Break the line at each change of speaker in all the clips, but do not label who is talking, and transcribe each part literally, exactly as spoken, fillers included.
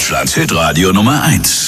Deutschlands Hitradio Nummer eins.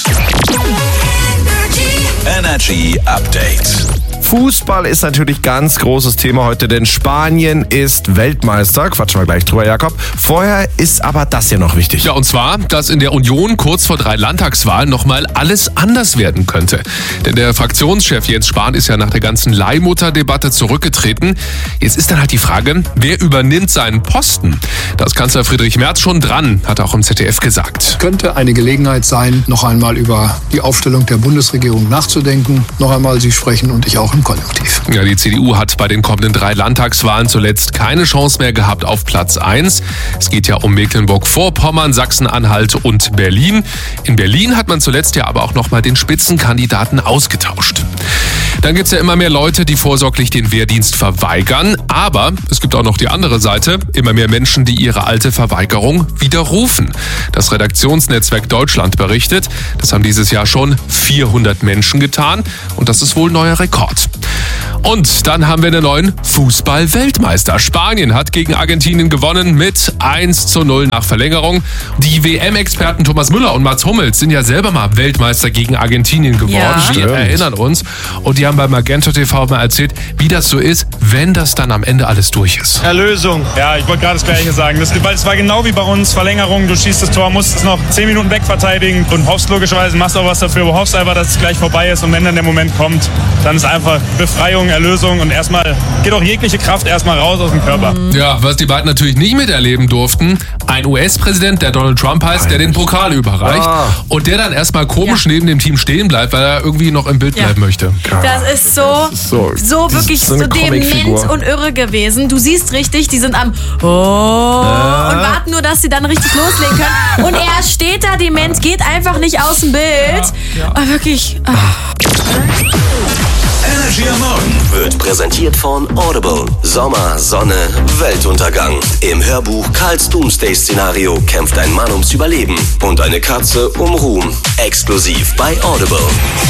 Energy Update.
Fußball ist natürlich ganz großes Thema heute, denn Spanien ist Weltmeister. Quatschen wir gleich drüber, Jakob. Vorher ist aber das hier noch wichtig.
Ja, und zwar, dass in der Union kurz vor drei Landtagswahlen nochmal alles anders werden könnte. Denn der Fraktionschef Jens Spahn ist ja nach der ganzen Leihmutter-Debatte zurückgetreten. Jetzt ist dann halt die Frage, wer übernimmt seinen Posten? Da ist Kanzler Friedrich Merz schon dran, hat er auch im Z D F gesagt.
Könnte eine Gelegenheit sein, noch einmal über die Aufstellung der Bundesregierung nachzudenken. Noch einmal Sie sprechen und ich auch im Konjunktiv.
Ja, die C D U hat bei den kommenden drei Landtagswahlen zuletzt keine Chance mehr gehabt auf Platz eins. Es geht ja um Mecklenburg-Vorpommern, Sachsen-Anhalt und Berlin. In Berlin hat man zuletzt ja aber auch nochmal den Spitzenkandidaten ausgetauscht. Dann gibt's ja immer mehr Leute, die vorsorglich den Wehrdienst verweigern. Aber es gibt auch noch die andere Seite. Immer mehr Menschen, die ihre alte Verweigerung widerrufen. Das Redaktionsnetzwerk Deutschland berichtet, das haben dieses Jahr schon vierhundert Menschen getan. Und das ist wohl ein neuer Rekord. Und dann haben wir einen neuen Fußball-Weltmeister. Spanien hat gegen Argentinien gewonnen mit eins zu null nach Verlängerung. Die W M-Experten Thomas Müller und Mats Hummels sind ja selber mal Weltmeister gegen Argentinien geworden.
Ja.
Wir erinnern uns. Und die haben bei Magenta T V mal erzählt, wie das so ist, wenn das dann am Ende alles durch ist.
Erlösung. Ja, ich wollte gerade das Gleiche sagen. Das, weil es war genau wie bei uns. Verlängerung, du schießt das Tor, musst es noch zehn Minuten wegverteidigen und hoffst logischerweise, machst auch was dafür, aber hoffst einfach, dass es gleich vorbei ist. Und wenn dann der Moment kommt, dann ist einfach Befreiung, Erlösung und erstmal geht auch jegliche Kraft erstmal raus aus dem Körper.
Ja, was die beiden natürlich nicht miterleben durften, ein U S-Präsident, der Donald Trump heißt, der den Pokal überreicht
Ah.
und der dann erstmal komisch
Ja.
neben dem Team stehen bleibt, weil er irgendwie noch im Bild
Ja.
bleiben möchte.
Das ist so,
ist so-
so,
das ist
wirklich
so
so,
eine
dement
Comicfigur.
und irre gewesen. Du siehst richtig, die sind am Oh und warten nur, dass sie dann richtig loslegen können. Und er steht da dement, geht einfach nicht aus dem Bild. Aber wirklich. ah.
Energy am Morgen wird präsentiert von Audible. Sommer, Sonne, Weltuntergang. Im Hörbuch Karls Doomsday-Szenario kämpft ein Mann ums Überleben und eine Katze um Ruhm. Exklusiv bei Audible.